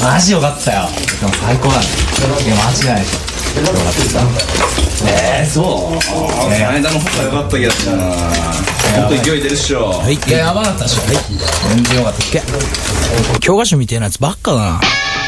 マジよかったよ。でも最高だね。いや、間違いないでしょ。よかった。 そう。前田の方がよかったけどな。ほんと勢い出るっしょ。 いや、やばかったっしょ。全然よかった。 教科書みたいなやつばっかだな。